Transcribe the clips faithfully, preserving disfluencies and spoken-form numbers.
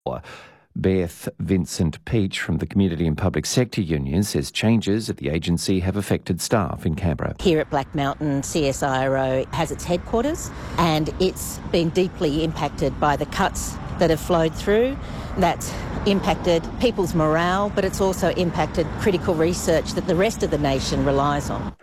Beth Vincent Peach from the Community and Public Sector Union says changes at the agency have affected staff in Canberra. Here at Black Mountain, C S I R O has its headquarters and it's been deeply impacted by the cuts that have flowed through. That's impacted people's morale, but it's also impacted critical research that the rest of the nation relies on.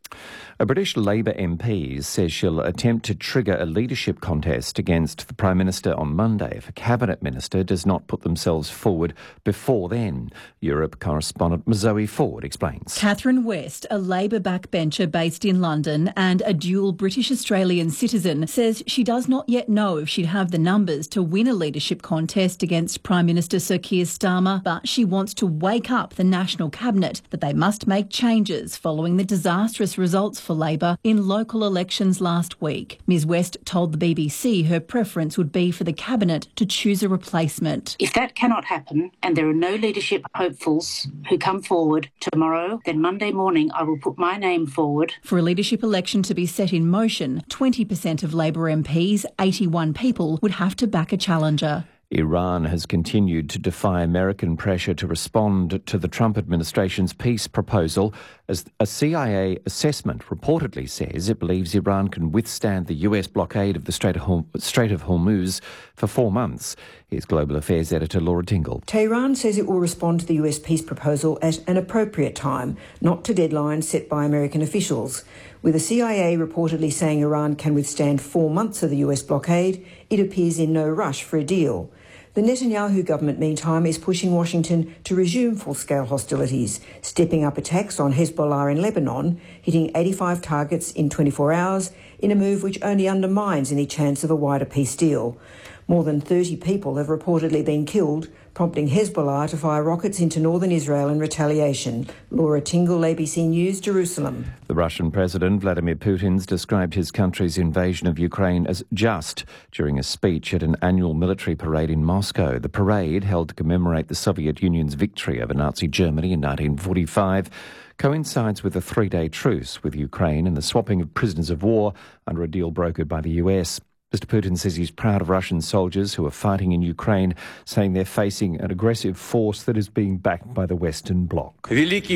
A British Labor M P says she'll attempt to trigger a leadership contest against the Prime Minister on Monday if a Cabinet Minister does not put themselves forward before then. Europe correspondent Zoe Ford explains. Catherine West, a Labor backbencher based in London and a dual British-Australian citizen, says she does not yet know if she'd have the numbers to win a leadership contest against Prime Minister Sir Keir Starmer, but she wants to wake up the National Cabinet that they must make changes following the disastrous results for Labor in local elections last week. Ms West told the B B C her preference would be for the Cabinet to choose a replacement. If that cannot happen and there are no leadership hopefuls who come forward tomorrow, then Monday morning I will put my name forward. For a leadership election to be set in motion, twenty percent of Labor M Ps, eighty-one people, would have to back a challenger. Iran has continued to defy American pressure to respond to the Trump administration's peace proposal, as a C I A assessment reportedly says it believes Iran can withstand the U S blockade of the Strait of, Horm- Strait of Hormuz for four months. Here's Global Affairs editor Laura Tingle. Tehran says it will respond to the U S peace proposal at an appropriate time, not to deadlines set by American officials. With the C I A reportedly saying Iran can withstand four months of the U S blockade, it appears in no rush for a deal. The Netanyahu government, meantime, is pushing Washington to resume full-scale hostilities, stepping up attacks on Hezbollah in Lebanon, hitting eighty-five targets in twenty-four hours, in a move which only undermines any chance of a wider peace deal. More than thirty people have reportedly been killed, prompting Hezbollah to fire rockets into northern Israel in retaliation. Laura Tingle, A B C News, Jerusalem. The Russian President Vladimir Putin's described his country's invasion of Ukraine as just during a speech at an annual military parade in Moscow. The parade, held to commemorate the Soviet Union's victory over Nazi Germany in nineteen forty-five, coincides with a three-day truce with Ukraine and the swapping of prisoners of war under a deal brokered by the U S. Mister Putin says he's proud of Russian soldiers who are fighting in Ukraine, saying they're facing an aggressive force that is being backed by the Western Bloc.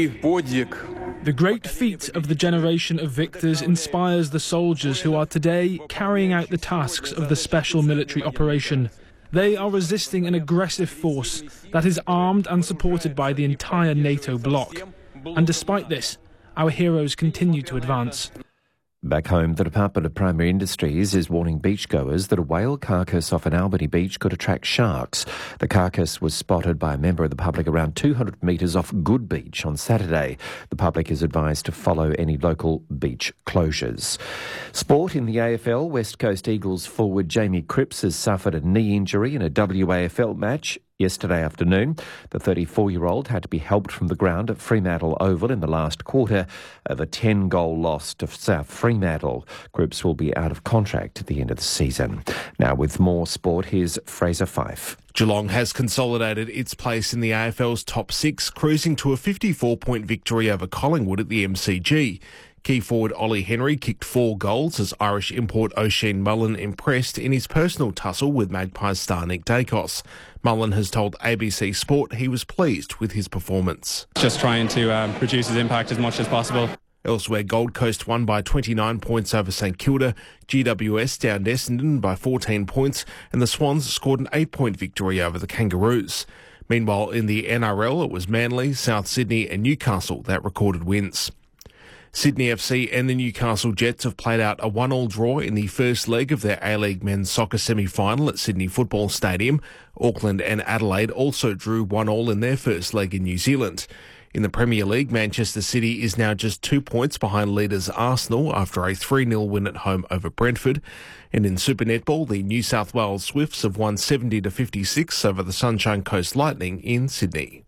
The great feat of the generation of victors inspires the soldiers who are today carrying out the tasks of the special military operation. They are resisting an aggressive force that is armed and supported by the entire NATO bloc. And despite this, our heroes continue to advance. Back home, the Department of Primary Industries is warning beachgoers that a whale carcass off an Albany beach could attract sharks. The carcass was spotted by a member of the public around two hundred metres off Good Beach on Saturday. The public is advised to follow any local beach closures. Sport in the A F L, West Coast Eagles forward Jamie Cripps has suffered a knee injury in a W A F L match yesterday afternoon. The thirty-four-year-old had to be helped from the ground at Fremantle Oval in the last quarter of a ten-goal loss to South Fremantle. Cripps will be out of contract at the end of the season. Now, with more sport, here's Fraser Fife. Geelong has consolidated its place in the A F L's top six, cruising to a fifty-four point victory over Collingwood at the M C G. Key forward Ollie Henry kicked four goals as Irish import Oisin Mullen impressed in his personal tussle with Magpies star Nick Dacos. Mullen has told A B C Sport he was pleased with his performance. Just trying to um, reduce his impact as much as possible. Elsewhere, Gold Coast won by twenty-nine points over St Kilda, G W S downed Essendon by fourteen points, and the Swans scored an eight point victory over the Kangaroos. Meanwhile, in the N R L, it was Manly, South Sydney and Newcastle that recorded wins. Sydney F C and the Newcastle Jets have played out a one-all draw in the first leg of their A-League men's soccer semi-final at Sydney Football Stadium. Auckland and Adelaide also drew one-all in their first leg in New Zealand. In the Premier League, Manchester City is now just two points behind leaders Arsenal after a three nil win at home over Brentford. And in Super Netball, the New South Wales Swifts have won seventy to fifty-six over the Sunshine Coast Lightning in Sydney.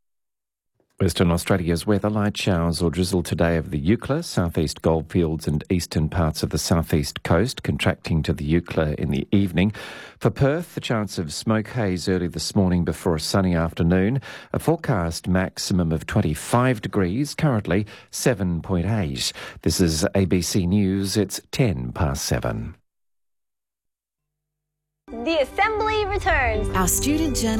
Western Australia's weather, light showers or drizzle today over the Eucla, southeast goldfields and eastern parts of the southeast coast, contracting to the Eucla in the evening. For Perth, the chance of smoke haze early this morning before a sunny afternoon. A forecast maximum of twenty-five degrees, currently seven point eight. This is A B C News, it's ten past seven. The Assembly returns. Our student journal